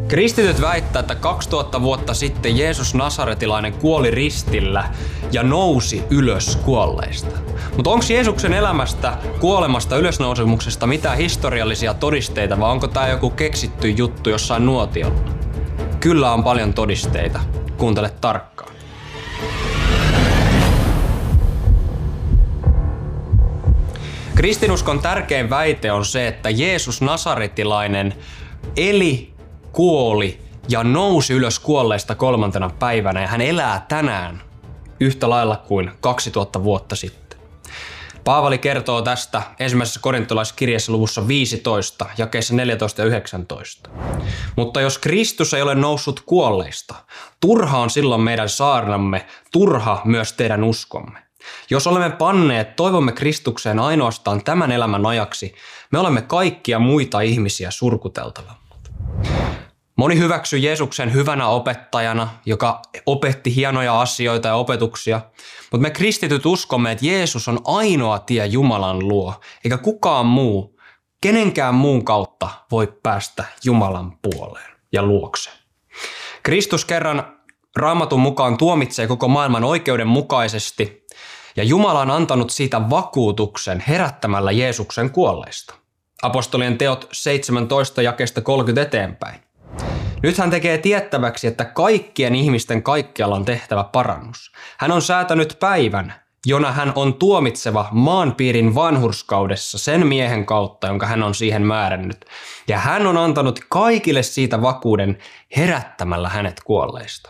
Kristityt väittää, että 2000 vuotta sitten Jeesus Nasaretilainen kuoli ristillä ja nousi ylös kuolleista. Mutta onko Jeesuksen elämästä, kuolemasta, ylösnousemuksesta mitään historiallisia todisteita vai onko tämä joku keksitty juttu jossain nuotiolla? Kyllä on paljon todisteita. Kuuntele tarkkaan. Kristinuskon tärkein väite on se, että Jeesus Nasaretilainen eli, kuoli ja nousi ylös kuolleista 3. päivänä ja hän elää tänään yhtä lailla kuin 2000 vuotta sitten. Paavali kertoo tästä ensimmäisessä korintolaiskirjeessä luvussa 15, jakeissa 14 ja 19. Mutta jos Kristus ei ole noussut kuolleista, turha on silloin meidän saarnamme, turha myös teidän uskomme. Jos olemme panneet toivomme Kristukseen ainoastaan tämän elämän ajaksi, me olemme kaikkia muita ihmisiä surkuteltavammat. Moni hyväksyi Jeesuksen hyvänä opettajana, joka opetti hienoja asioita ja opetuksia, mutta me kristityt uskomme, että Jeesus on ainoa tie Jumalan luo, eikä kukaan muu, kenenkään muun kautta voi päästä Jumalan puoleen ja luokse. Kristus kerran Raamatun mukaan tuomitsee koko maailman oikeudenmukaisesti ja Jumala on antanut siitä vakuutuksen herättämällä Jeesuksen kuolleista. Apostolien teot 17 jakeesta 30 eteenpäin. Nyt hän tekee tiettäväksi, että kaikkien ihmisten kaikkialla on tehtävä parannus. Hän on säätänyt päivän, jona hän on tuomitseva maanpiirin vanhurskaudessa sen miehen kautta, jonka hän on siihen määrännyt. Ja hän on antanut kaikille siitä vakuuden herättämällä hänet kuolleista.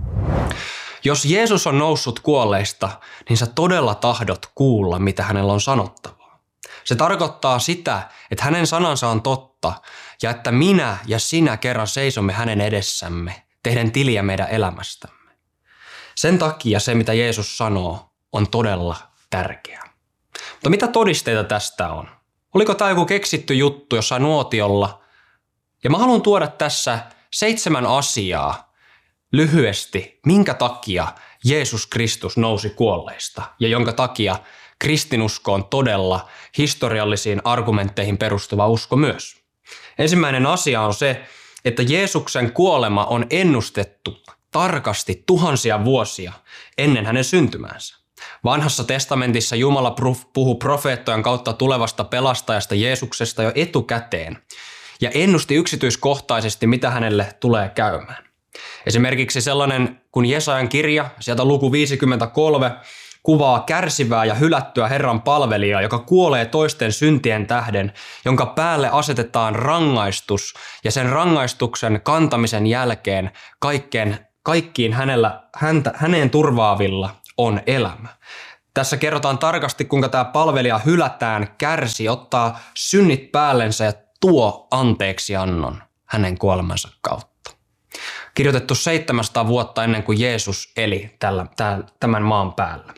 Jos Jeesus on noussut kuolleista, niin sä todella tahdot kuulla, mitä hänellä on sanottavaa. Se tarkoittaa sitä, että hänen sanansa on totta ja että minä ja sinä kerran seisomme hänen edessämme, tehden tiliä meidän elämästämme. Sen takia se, mitä Jeesus sanoo, on todella tärkeää. Mutta mitä todisteita tästä on? Oliko tämä joku keksitty juttu jossain nuotiolla? Ja mä haluan tuoda tässä 7 asiaa lyhyesti, minkä takia Jeesus Kristus nousi kuolleista ja jonka takia kristinusko on todella historiallisiin argumentteihin perustuva usko myös. Ensimmäinen asia on se, että Jeesuksen kuolema on ennustettu tarkasti tuhansia vuosia ennen hänen syntymäänsä. Vanhassa testamentissa Jumala puhui profeettojen kautta tulevasta pelastajasta Jeesuksesta jo etukäteen ja ennusti yksityiskohtaisesti, mitä hänelle tulee käymään. Esimerkiksi sellainen kuin Jesajan kirja, sieltä luku 53, kuvaa kärsivää ja hylättyä Herran palvelijaa, joka kuolee toisten syntien tähden, jonka päälle asetetaan rangaistus ja sen rangaistuksen kantamisen jälkeen kaikkiin häneen turvaavilla on elämä. Tässä kerrotaan tarkasti, kuinka tämä palvelija hylätään, kärsi, ottaa synnit päällensä ja tuo anteeksiannon hänen kuolemansa kautta. Kirjoitettu 700 vuotta ennen kuin Jeesus eli tämän maan päällä.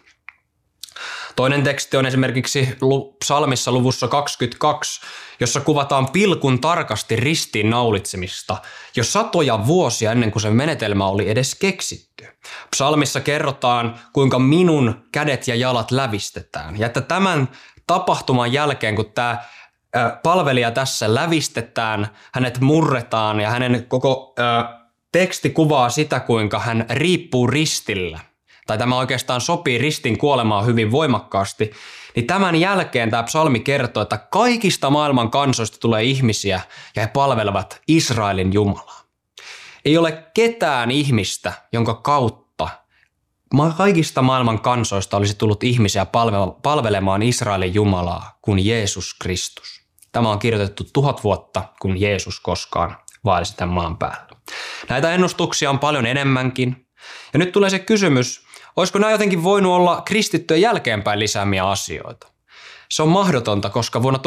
Toinen teksti on esimerkiksi psalmissa luvussa 22, jossa kuvataan pilkun tarkasti ristiin naulitsemista jo satoja vuosia ennen kuin se menetelmä oli edes keksitty. Psalmissa kerrotaan, kuinka minun kädet ja jalat lävistetään ja että tämän tapahtuman jälkeen, kun tämä palvelija tässä lävistetään, hänet murretaan ja hänen koko teksti kuvaa sitä, kuinka hän riippuu ristillä. Tai tämä oikeastaan sopii ristin kuolemaan hyvin voimakkaasti, niin tämän jälkeen tämä psalmi kertoo, että kaikista maailman kansoista tulee ihmisiä ja he palvelevat Israelin Jumalaa. Ei ole ketään ihmistä, jonka kautta kaikista maailman kansoista olisi tullut ihmisiä palvelemaan Israelin Jumalaa kuin Jeesus Kristus. Tämä on kirjoitettu 1000 vuotta, kun Jeesus koskaan vaelsi tämän maan päällä. Näitä ennustuksia on paljon enemmänkin. Ja nyt tulee se kysymys, olisiko nämä jotenkin voinut olla kristittyjen jälkeenpäin lisäämiä asioita? Se on mahdotonta, koska vuonna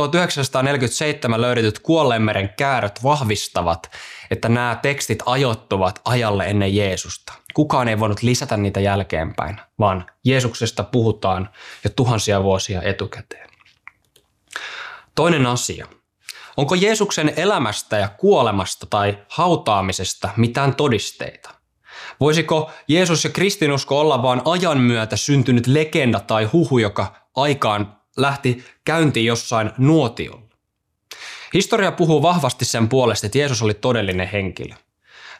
1947 löydetyt Kuolleenmeren kääröt vahvistavat, että nämä tekstit ajoittuvat ajalle ennen Jeesusta. Kukaan ei voinut lisätä niitä jälkeenpäin, vaan Jeesuksesta puhutaan jo tuhansia vuosia etukäteen. Toinen asia. Onko Jeesuksen elämästä ja kuolemasta tai hautaamisesta mitään todisteita? Voisiko Jeesus ja kristinusko olla vain ajan myötä syntynyt legenda tai huhu, joka aikaan lähti käyntiin jossain nuotiolla? Historia puhuu vahvasti sen puolesta, että Jeesus oli todellinen henkilö.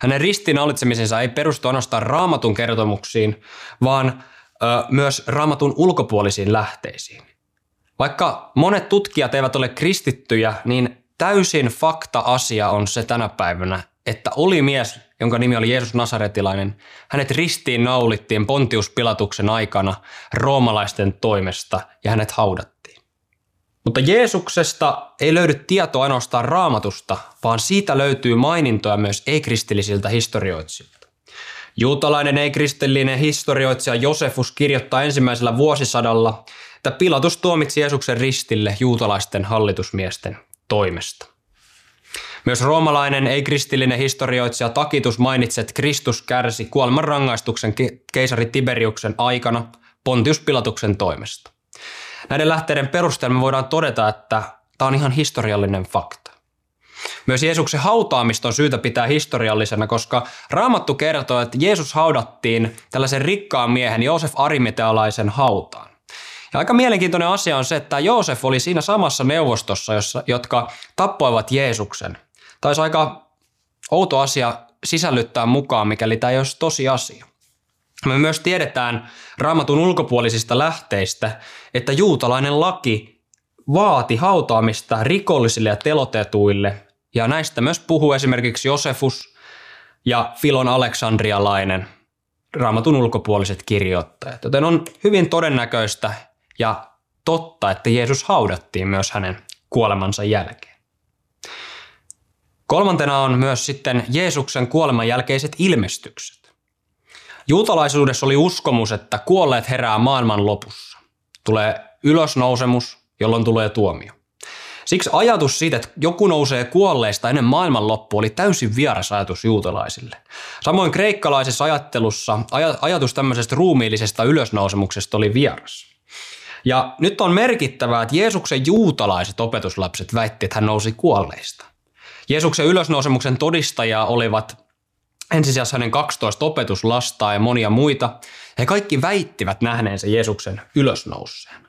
Hänen ristiinnaulitsemisensa ei perustu ainoastaan Raamatun kertomuksiin, vaan myös Raamatun ulkopuolisiin lähteisiin. Vaikka monet tutkijat eivät ole kristittyjä, niin täysin fakta-asia on se tänä päivänä, että oli mies, jonka nimi oli Jeesus Nasaretilainen. Hänet ristiin naulittiin Pontius Pilatuksen aikana roomalaisten toimesta ja hänet haudattiin. Mutta Jeesuksesta ei löydy tietoa ainoastaan Raamatusta, vaan siitä löytyy mainintoja myös ei-kristillisiltä historioitsijoilta. Juutalainen ei-kristillinen historioitsija Josefus kirjoittaa ensimmäisellä vuosisadalla, että Pilatus tuomitsi Jeesuksen ristille juutalaisten hallitusmiesten toimesta. Myös roomalainen ei-kristillinen historioitsija Tacitus mainitsi, että Kristus kärsi kuolemanrangaistuksen keisari Tiberiuksen aikana Pontius Pilatuksen toimesta. Näiden lähteiden perusteella me voidaan todeta, että tämä on ihan historiallinen fakta. Myös Jeesuksen hautaamista on syytä pitää historiallisena, koska Raamattu kertoo, että Jeesus haudattiin tällaisen rikkaan miehen Joosef Arimatealaisen hautaan. Ja aika mielenkiintoinen asia on se, että Joosef oli siinä samassa neuvostossa, jotka tappoivat Jeesuksen. Tämä olisi aika outo asia sisällyttää mukaan, mikäli tämä ei olisi tosiasia. Me myös tiedetään Raamatun ulkopuolisista lähteistä, että juutalainen laki vaati hautaamista rikollisille ja telotetuille, ja näistä myös puhuu esimerkiksi Josefus ja Filon Aleksandrialainen, Raamatun ulkopuoliset kirjoittajat. Joten on hyvin todennäköistä ja totta, että Jeesus haudattiin myös hänen kuolemansa jälkeen. Kolmantena on myös sitten Jeesuksen kuoleman jälkeiset ilmestykset. Juutalaisuudessa oli uskomus, että kuolleet herää maailman lopussa. Tulee ylösnousemus, jolloin tulee tuomio. Siksi ajatus siitä, että joku nousee kuolleista ennen maailmanloppua, oli täysin vieras ajatus juutalaisille. Samoin kreikkalaisessa ajattelussa ajatus tämmöisestä ruumiillisesta ylösnousemuksesta oli vieras. Ja nyt on merkittävää, että Jeesuksen juutalaiset opetuslapset väitti, että hän nousi kuolleista. Jeesuksen ylösnousemuksen todistajia olivat ensisijassa hänen 12 opetuslastaa ja monia muita. He kaikki väittivät nähneensä Jeesuksen ylösnouseen.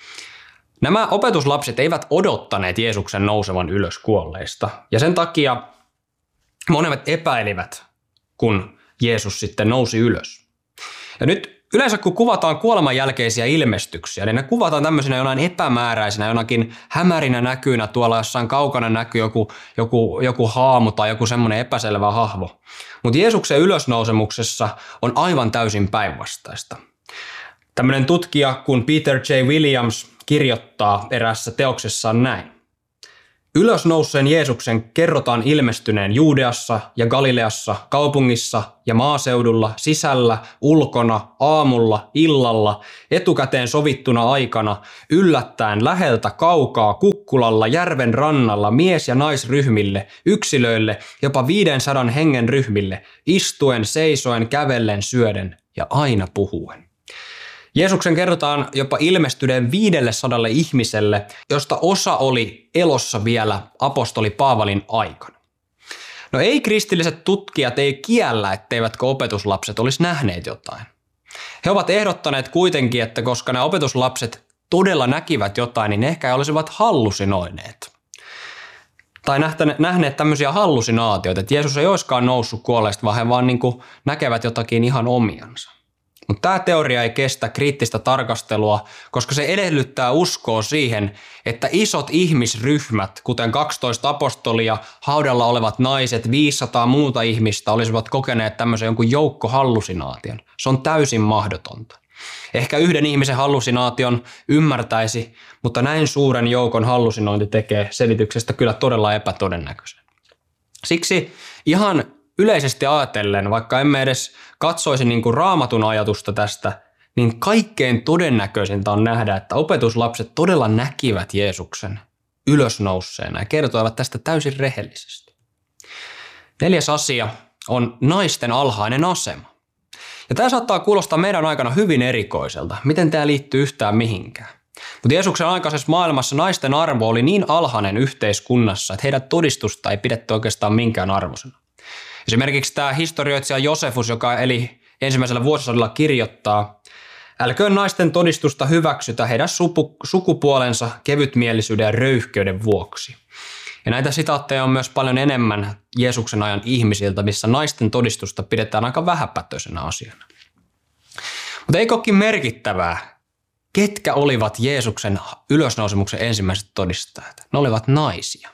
Nämä opetuslapset eivät odottaneet Jeesuksen nousevan ylös kuolleista, ja sen takia monet epäilivät, kun Jeesus sitten nousi ylös. Ja nyt yleensä kun kuvataan kuoleman jälkeisiä ilmestyksiä, niin ne kuvataan tämmöisenä jonain epämääräisenä, jonakin hämärinä näkyynä, tuolla jossain kaukana näkyy joku haamu tai joku semmoinen epäselvä hahmo. Mutta Jeesuksen ylösnousemuksessa on aivan täysin päinvastaista. Tämmöinen tutkija kuin Peter J. Williams kirjoittaa eräässä teoksessaan näin. Ylösnouseen Jeesuksen kerrotaan ilmestyneen Juudeassa ja Galileassa, kaupungissa ja maaseudulla, sisällä, ulkona, aamulla, illalla, etukäteen sovittuna aikana, yllättäen läheltä kaukaa, kukkulalla, järven rannalla, mies- ja naisryhmille, yksilöille, jopa 500 hengen ryhmille, istuen, seisoen, kävellen, syöden ja aina puhuen. Jeesuksen kerrotaan jopa ilmestyneen 500 ihmiselle, josta osa oli elossa vielä apostoli Paavalin aikana. No ei-kristilliset tutkijat ei kiellä, etteivätkö opetuslapset olisi nähneet jotain. He ovat ehdottaneet kuitenkin, että koska nämä opetuslapset todella näkivät jotain, niin ehkä he olisivat hallusinoineet. Tai nähneet tämmöisiä hallusinaatioita, että Jeesus ei olisikaan noussut kuolleista, vaan he vaan näkevät jotakin ihan omiansa. Mutta tämä teoria ei kestä kriittistä tarkastelua, koska se edellyttää uskoa siihen, että isot ihmisryhmät, kuten 12 apostolia, haudalla olevat naiset, 500 muuta ihmistä olisivat kokeneet tämmöisen jonkun joukkohallusinaation. Se on täysin mahdotonta. Ehkä yhden ihmisen hallusinaation ymmärtäisi, mutta näin suuren joukon hallusinointi tekee selityksestä kyllä todella epätodennäköisen. Siksi ihan yleisesti ajatellen, vaikka emme edes katsoisi Raamatun ajatusta tästä, niin kaikkein todennäköisintä on nähdä, että opetuslapset todella näkivät Jeesuksen ylösnousseena ja kertoivat tästä täysin rehellisesti. 4. asia on naisten alhainen asema. Ja tämä saattaa kuulostaa meidän aikana hyvin erikoiselta. Miten tämä liittyy yhtään mihinkään? Mutta Jeesuksen aikaisessa maailmassa naisten arvo oli niin alhainen yhteiskunnassa, että heidän todistusta ei pidetty oikeastaan minkään arvoisena. Esimerkiksi tämä historioitsija Josefus, joka eli ensimmäisellä vuosisadalla kirjoittaa, älköön naisten todistusta hyväksytä heidän sukupuolensa kevytmielisyyden ja röyhkeyden vuoksi. Ja näitä sitaatteja on myös paljon enemmän Jeesuksen ajan ihmisiltä, missä naisten todistusta pidetään aika vähäpätöisenä asiana. Mutta eikö olekin merkittävää, ketkä olivat Jeesuksen ylösnousemuksen ensimmäiset todistajat? Ne olivat naisia.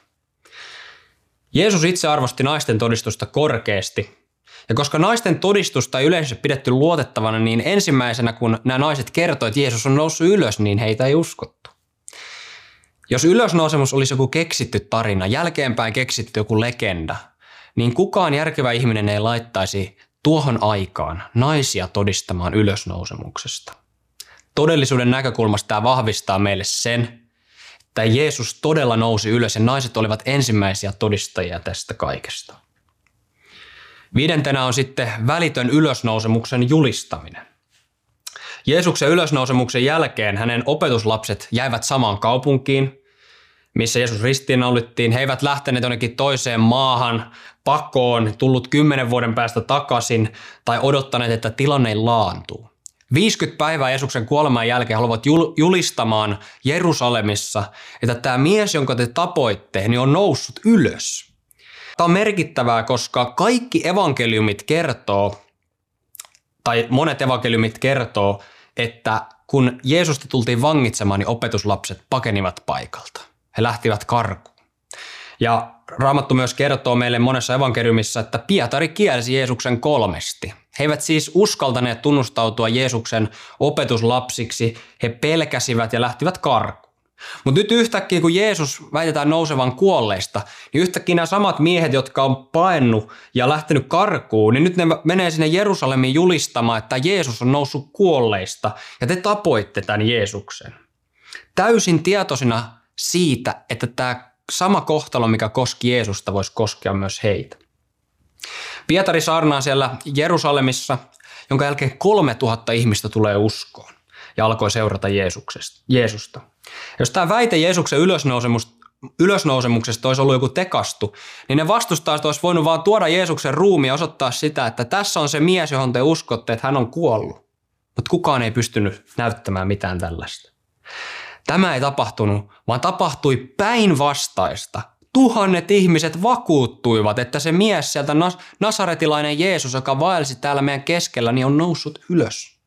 Jeesus itse arvosti naisten todistusta korkeasti. Ja koska naisten todistusta ei yleensä pidetty luotettavana, niin ensimmäisenä kun nämä naiset kertoivat, että Jeesus on noussut ylös, niin heitä ei uskottu. Jos ylösnousemus olisi joku keksitty tarina, jälkeenpäin keksitty joku legenda, niin kukaan järkevä ihminen ei laittaisi tuohon aikaan naisia todistamaan ylösnousemuksesta. Todellisuuden näkökulmasta tämä vahvistaa meille sen, että Jeesus todella nousi ylös ja naiset olivat ensimmäisiä todistajia tästä kaikesta. 5. on sitten välitön ylösnousemuksen julistaminen. Jeesuksen ylösnousemuksen jälkeen hänen opetuslapset jäivät samaan kaupunkiin, missä Jeesus ristiinnaulittiin. He eivät lähteneet jonnekin toiseen maahan, pakoon, tullut 10 vuoden päästä takaisin tai odottaneet, että tilanne laantuu. 50 päivää Jeesuksen kuoleman jälkeen haluavat julistamaan Jerusalemissa, että tämä mies, jonka te tapoitte, niin on noussut ylös. Tämä on merkittävää, koska kaikki evankeliumit kertoo, tai monet evankeliumit kertoo, että kun Jeesusta tultiin vangitsemaan, niin opetuslapset pakenivat paikalta. He lähtivät karkuun. Ja Raamattu myös kertoo meille monessa evankeliumissa, että Pietari kielsi Jeesuksen 3. He eivät siis uskaltaneet tunnustautua Jeesuksen opetuslapsiksi, he pelkäsivät ja lähtivät karkuun. Mutta nyt yhtäkkiä, kun Jeesus väitetään nousevan kuolleista, niin yhtäkkiä nämä samat miehet, jotka on paennut ja lähtenyt karkuun, niin nyt ne menee sinne Jerusalemiin julistamaan, että Jeesus on noussut kuolleista ja te tapoitte tämän Jeesuksen. Täysin tietoisina siitä, että tämä sama kohtalo, mikä koski Jeesusta, voisi koskea myös heitä. Pietari saarnaa siellä Jerusalemissa, jonka jälkeen 3000 ihmistä tulee uskoon ja alkoi seurata Jeesusta. Jos tämä väite Jeesuksen ylösnousemuksesta olisi ollut joku tekastu, niin ne vastustajat olisi voinut vaan tuoda Jeesuksen ruumiin ja osoittaa sitä, että tässä on se mies, johon te uskotte, että hän on kuollut. Mutta kukaan ei pystynyt näyttämään mitään tällaista. Tämä ei tapahtunut, vaan tapahtui päinvastaista. Tuhannet ihmiset vakuuttuivat, että se mies sieltä nasaretilainen Jeesus, joka vaelsi täällä meidän keskellä, niin on noussut ylös.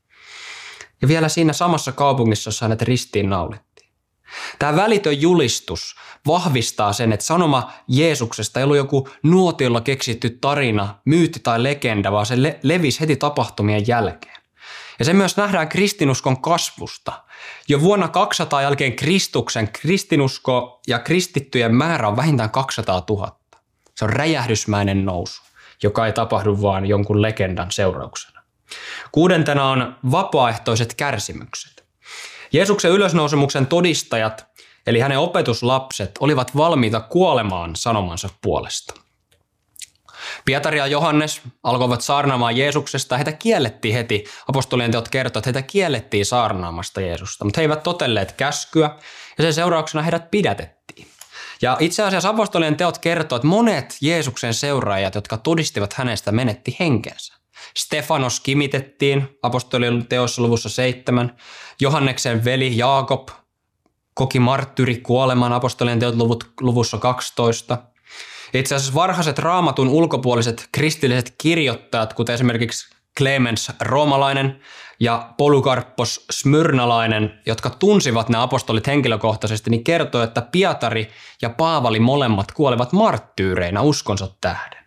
Ja vielä siinä samassa kaupungissa, jossa hänet ristiinnaulittiin. Tämä välitön julistus vahvistaa sen, että sanoma Jeesuksesta ei ollut joku nuotiolla keksitty tarina, myytti tai legenda, vaan se levisi heti tapahtumien jälkeen. Ja se myös nähdään kristinuskon kasvusta. Jo vuonna 200 jälkeen Kristuksen kristinusko ja kristittyjen määrä on vähintään 200 000. Se on räjähdysmäinen nousu, joka ei tapahdu vaan jonkun legendan seurauksena. 6. on vapaaehtoiset kärsimykset. Jeesuksen ylösnousemuksen todistajat, eli hänen opetuslapset, olivat valmiita kuolemaan sanomansa puolesta. Pietari ja Johannes alkoivat saarnaamaan Jeesuksesta. Heitä kiellettiin heti, apostolien teot kertovat, että heitä kiellettiin saarnaamasta Jeesusta, mutta he eivät totelleet käskyä ja sen seurauksena heidät pidätettiin. Ja itse asiassa apostolien teot kertovat, että monet Jeesuksen seuraajat, jotka todistivat hänestä, menetti henkensä. Stefanos kimitettiin apostolien teossa luvussa 7. Johanneksen veli Jaakob koki marttyyrikuoleman apostolien teot luvussa 12. Itse asiassa varhaiset raamatun ulkopuoliset kristilliset kirjoittajat, kuten esimerkiksi Clemens roomalainen ja Polykarppos smyrnalainen, jotka tunsivat nämä apostolit henkilökohtaisesti, niin kertoo, että Pietari ja Paavali molemmat kuolevat marttyyreinä uskonsa tähden.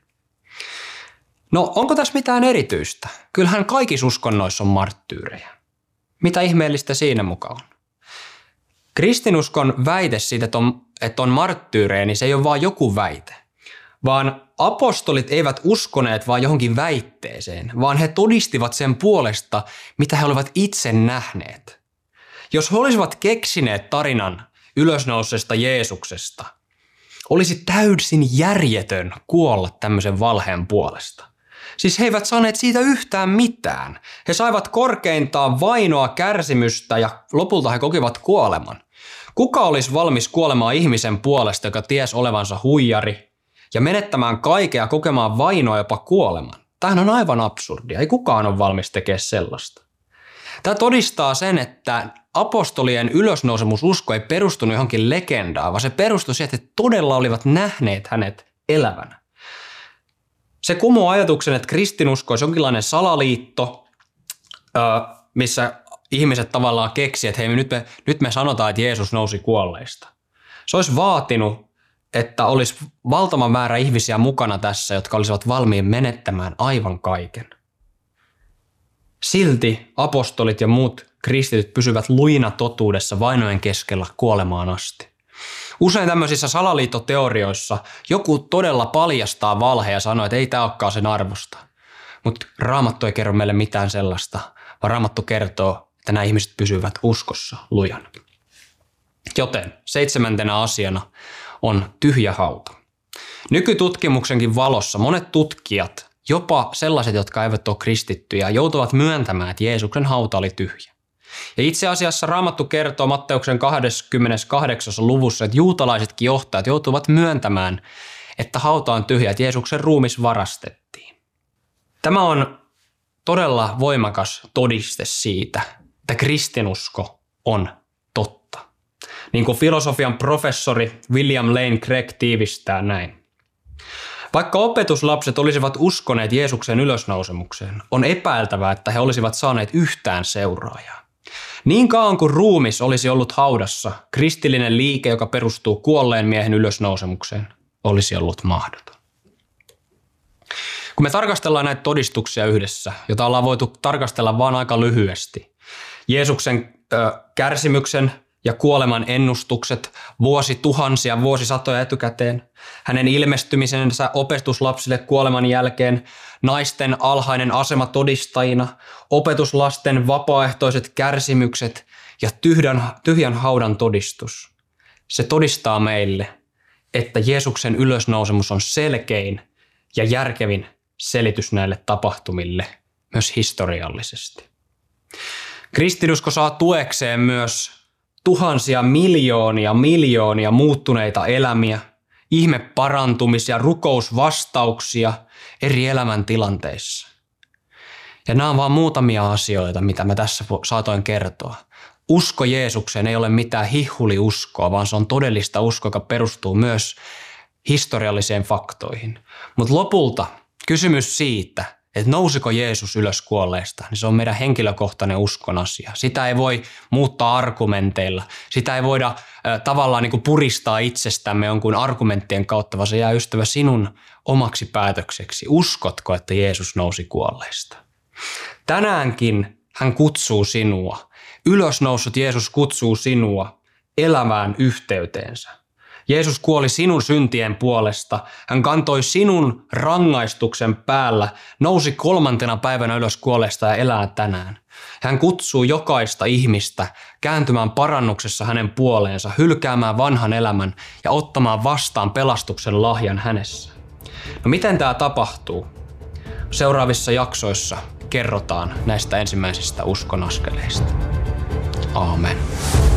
No onko tässä mitään erityistä? Kyllähän kaikissa uskonnoissa on marttyyrejä. Mitä ihmeellistä siinä mukaan on? Kristinuskon väite siitä, että on marttyyrejä, niin se ei ole vaan joku väite. Vaan apostolit eivät uskoneet vaan johonkin väitteeseen, vaan he todistivat sen puolesta, mitä he olivat itse nähneet. Jos he olisivat keksineet tarinan ylösnouseesta Jeesuksesta, olisi täysin järjetön kuolla tämmöisen valheen puolesta. Siis he eivät saaneet siitä yhtään mitään. He saivat korkeintaan vainoa, kärsimystä ja lopulta he kokivat kuoleman. Kuka olisi valmis kuolemaan ihmisen puolesta, joka ties olevansa huijari ja menettämään kaikkea, kokemaan vainoa, jopa kuoleman? Tämähän on aivan absurdia. Ei kukaan ole valmis tekemään sellaista. Tämä todistaa sen, että apostolien ylösnousemususko ei perustunut johonkin legendaan, vaan se perustui siihen, että he todella olivat nähneet hänet elävänä. Se kumoaa ajatuksen, että kristinusko olisi jonkinlainen salaliitto, missä ihmiset tavallaan keksivät, että hei, nyt me sanotaan, että Jeesus nousi kuolleista. Se olisi vaatinut, että olisi valtava määrä ihmisiä mukana tässä, jotka olisivat valmiin menettämään aivan kaiken. Silti apostolit ja muut kristityt pysyvät luina totuudessa vainojen keskellä kuolemaan asti. Usein tämmöisissä salaliittoteorioissa joku todella paljastaa valheen ja sanoo, että ei tämä olekaan sen arvosta. Mutta Raamattu ei kerro meille mitään sellaista, vaan Raamattu kertoo, että nämä ihmiset pysyvät uskossa lujana. Joten 7. asiana on tyhjä hauta. Nykytutkimuksenkin valossa monet tutkijat, jopa sellaiset, jotka eivät ole kristittyjä, joutuvat myöntämään, että Jeesuksen hauta oli tyhjä. Ja itse asiassa Raamattu kertoo Matteuksen 28. luvussa, että juutalaisetkin johtajat joutuvat myöntämään, että hauta on tyhjä, että Jeesuksen ruumis varastettiin. Tämä on todella voimakas todiste siitä, että kristinusko on totta. Niin kuin filosofian professori William Lane Craig tiivistää näin. Vaikka opetuslapset olisivat uskoneet Jeesuksen ylösnousemukseen, on epäiltävää, että he olisivat saaneet yhtään seuraajaa. Niin kauan kuin ruumis olisi ollut haudassa, kristillinen liike, joka perustuu kuolleen miehen ylösnousemukseen, olisi ollut mahdoton. Kun me tarkastellaan näitä todistuksia yhdessä, jota ollaan voitu tarkastella vain aika lyhyesti, Jeesuksen kärsimyksen ja kuoleman ennustukset vuosituhansia, vuosisatoja etukäteen, hänen ilmestymisensä opetuslapsille kuoleman jälkeen, naisten alhainen asema todistajina, opetuslasten vapaaehtoiset kärsimykset ja tyhjän haudan todistus. Se todistaa meille, että Jeesuksen ylösnousemus on selkein ja järkevin selitys näille tapahtumille, myös historiallisesti. Kristinusko saa tuekseen myös tuhansia, miljoonia muuttuneita elämiä, ihmeparantumisia, rukousvastauksia eri elämäntilanteissa. Ja nämä on vain muutamia asioita, mitä mä tässä saatoin kertoa. Usko Jeesukseen ei ole mitään hihuliuskoa, vaan se on todellista uskoa, joka perustuu myös historialliseen faktoihin. Mutta lopulta kysymys siitä, että nousiko Jeesus ylös kuolleista, niin se on meidän henkilökohtainen uskon asia. Sitä ei voi muuttaa argumenteilla. Sitä ei voida tavallaan niin kuin puristaa itsestämme jonkun argumenttien kautta, vaan se jää ystävä sinun omaksi päätökseksi. Uskotko, että Jeesus nousi kuolleista? Tänäänkin hän kutsuu sinua. Ylösnoussut Jeesus kutsuu sinua elämään yhteyteensä. Jeesus kuoli sinun syntien puolesta. Hän kantoi sinun rangaistuksen päällä, nousi 3. päivänä ylös kuolleesta ja elää tänään. Hän kutsuu jokaista ihmistä kääntymään parannuksessa hänen puoleensa, hylkäämään vanhan elämän ja ottamaan vastaan pelastuksen lahjan hänessä. No miten tämä tapahtuu? Seuraavissa jaksoissa kerrotaan näistä ensimmäisistä uskon askeleista. Aamen.